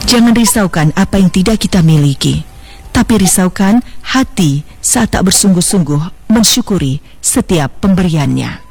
Jangan risaukan apa yang tidak kita miliki, tapi risaukan hati saat tak bersungguh-sungguh mensyukuri setiap pemberiannya.